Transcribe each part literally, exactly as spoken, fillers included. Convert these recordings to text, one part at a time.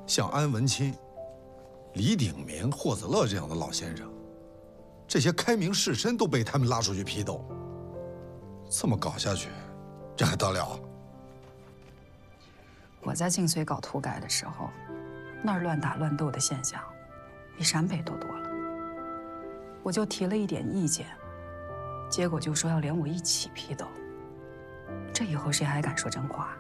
像安文钦、李鼎铭、霍子乐这样的老先生，这些开明士绅都被他们拉出去批斗。这么搞下去，这还得了？ 我在晋绥搞土改的时候，那儿乱打乱斗的现象比陕北都多了。我就提了一点意见，结果就说要连我一起批斗。这以后谁还敢说真话？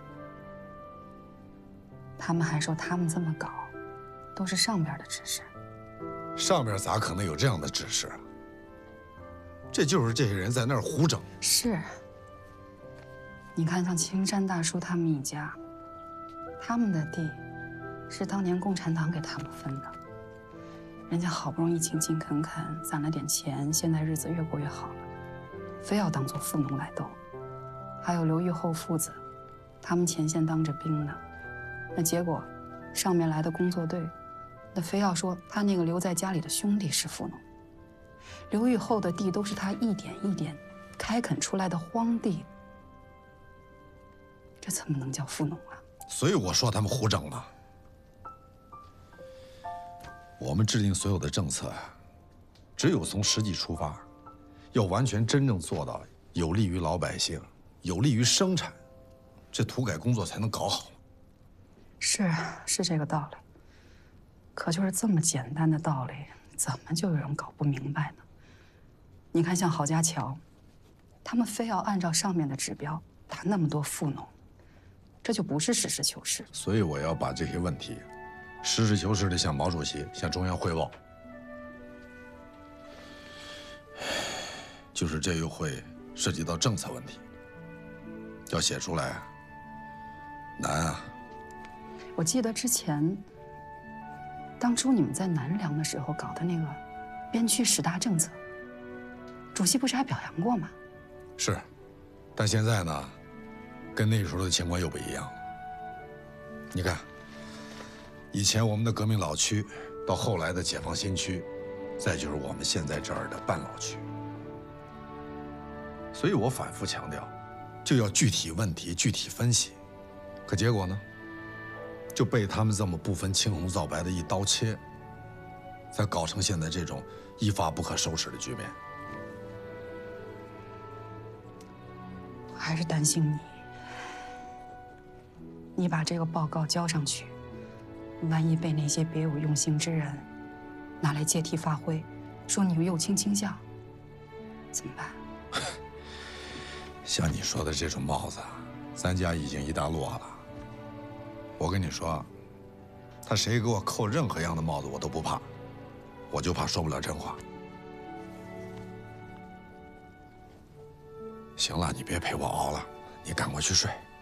他们还说他们这么搞，都是上边的指示。 上边咋可能有这样的指示啊？这就是这些人在那儿胡整。 是。你看，像青山大叔他们一家，他们的地是当年共产党给他们分的，人家好不容易勤勤恳恳攒了点钱，现在日子越过越好了，非要当做富农来斗。还有刘玉厚父子，他们前线当着兵呢，那结果上面来的工作队，那非要说他那个留在家里的兄弟是富农。刘玉厚的地都是他一点一点开垦出来的荒地，这怎么能叫富农啊？ 所以我说他们胡整嘛。我们制定所有的政策啊，只有从实际出发，要完全真正做到有利于老百姓，有利于生产，这土改工作才能搞好。 是是这个道理，可就是这么简单的道理，怎么就有人搞不明白呢？你看，像郝家桥，他们非要按照上面的指标打那么多富农，这就不是实事求是。 所以我要把这些问题实事求是地向毛主席、向中央汇报。就是这又会涉及到政策问题，要写出来难啊。 我记得之前，当初你们在南梁的时候搞的那个边区十大政策，主席不是还表扬过吗？ 是，但现在呢，跟那时候的情况又不一样了。你看，以前我们的革命老区，到后来的解放新区，再就是我们现在这儿的半老区。所以我反复强调，就要具体问题具体分析。可结果呢，就被他们这么不分青红皂白的一刀切，才搞成现在这种一发不可收拾的局面。 我还是担心你，你把这个报告交上去，万一被那些别有用心之人拿来借题发挥，说你右倾倾向，怎么办？ 像你说的这种帽子，咱家已经一大摞了。我跟你说，他谁给我扣任何样的帽子，我都不怕，我就怕说不了真话。行了，你别陪我熬了，你赶快去睡。